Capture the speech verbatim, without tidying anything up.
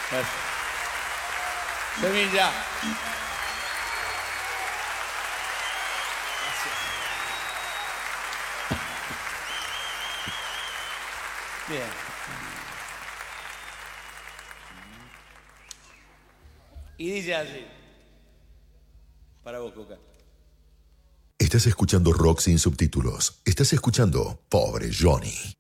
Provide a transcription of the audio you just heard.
Gracias. Semilla. Gracias. Bien. Y dice así. Para vos, Coca. Estás escuchando rock sin subtítulos. Estás escuchando Pobre Johnny.